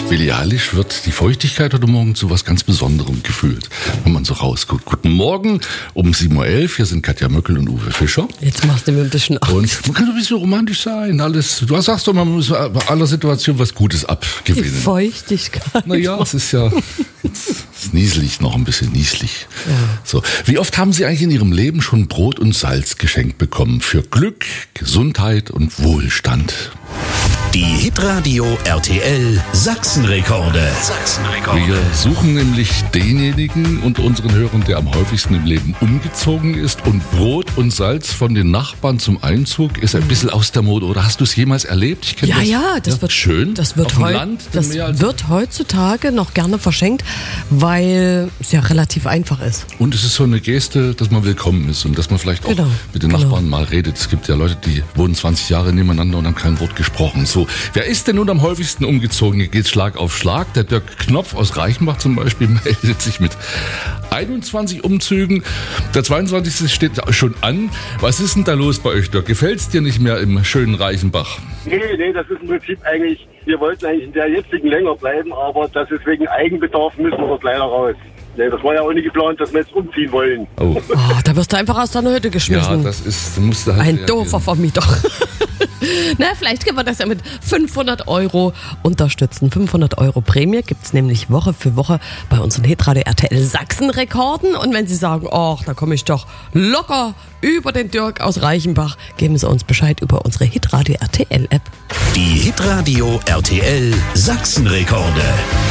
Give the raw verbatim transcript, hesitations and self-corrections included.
Billie Eilish wird die Feuchtigkeit heute Morgen zu was ganz Besonderem gefühlt, wenn man so rausguckt. Guten Morgen um sieben Uhr elf, hier sind Katja Möckel und Uwe Fischer. Jetzt machst du mir ein bisschen Angst. Und man kann doch ein bisschen romantisch sein. Alles, du sagst doch, man muss bei aller Situation was Gutes abgewinnen. Die Feuchtigkeit. Naja, es ist ja es ist nieselig, noch ein bisschen nieselig. Ja. So. Wie oft haben Sie eigentlich in Ihrem Leben schon Brot und Salz geschenkt bekommen? Für Glück, Gesundheit und Wohlstand. Die Hitradio R T L Sachsenrekorde. Sachsenrekorde. Wir suchen nämlich denjenigen unter unseren Hörern, der am häufigsten im Leben umgezogen ist. Und Brot und Salz von den Nachbarn zum Einzug ist ein bisschen aus der Mode. Oder hast du es jemals erlebt? Ich kenn Ja, das. ja, das ja, wird schön. Das wird, Auf dem heut, Land, das mehr als- wird heutzutage noch gerne verschenkt, weil es ja relativ einfach ist. Und es ist so eine Geste, dass man willkommen ist und dass man vielleicht auch Genau, mit den genau. Nachbarn mal redet. Es gibt ja Leute, die wohnen zwanzig Jahre nebeneinander und haben kein Wort gesprochen. So, wer ist denn nun am häufigsten umgezogen? Hier geht's Schlag auf Schlag. Der Dirk Knopf aus Reichenbach zum Beispiel meldet sich mit einundzwanzig Umzügen. Der zweiundzwanzigste steht schon an. Was ist denn da los bei euch, Dirk? Gefällt's dir nicht mehr im schönen Reichenbach? Nee, nee, das ist im Prinzip eigentlich, wir wollten eigentlich in der jetzigen länger bleiben, aber das ist wegen Eigenbedarf, müssen wir dort leider raus. Nee, das war ja auch nicht geplant, dass wir jetzt umziehen wollen. Oh. Oh, da wirst du einfach aus deiner Hütte Ja, geschmissen. das ist, da musst du halt Ein reagieren. doofer Vermieter. Na, vielleicht können wir das ja mit fünfhundert Euro unterstützen. fünfhundert Euro Prämie gibt's nämlich Woche für Woche bei unseren Hitradio R T L Sachsen-Rekorden. Und wenn Sie sagen, ach, da komme ich doch locker über den Dirk aus Reichenbach, geben Sie uns Bescheid über unsere Hitradio R T L App. Die Hitradio R T L Sachsenrekorde.